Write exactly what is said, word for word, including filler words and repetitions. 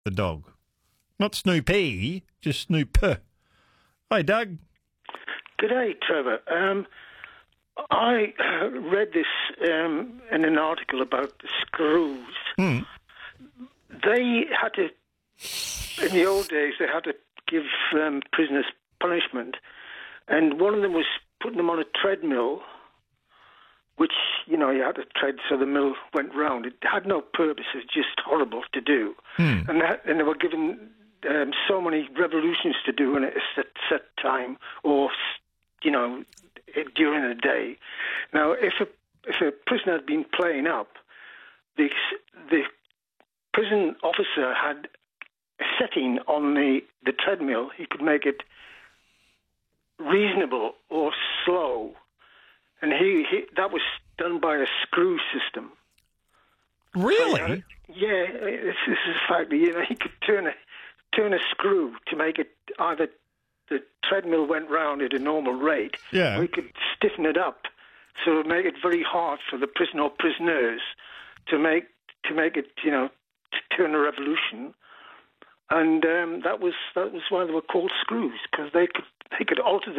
the dog. Not Snoopy, just Snoop. Hi, Doug. Good day, Trevor. Um, I uh, read this um, in an article about the screws. Mm. They had to, in the old days, they had to give um, prisoners punishment, and one of them was putting them on a treadmill, which, you know, you had to tread so the mill went round. It had no purpose. It was just horrible to do. Mm. And, that, and they were given um, so many revolutions to do in a set, set time, or, you know, during the day. Now, if a, if a prisoner had been playing up, the, the prison officer had a setting on the, the treadmill. He could make it reasonable or slow. And he, he that was done by a screw system. Really? So, uh, yeah, this, this is a fact. You know, he could turn a turn a screw to make it either the treadmill went round at a normal rate, yeah. or he could stiffen it up, so it make it very hard for the prisoner or prisoners to make to make it, you know, to turn a revolution. And um, that was that was why they were called screws, because they could they could alter the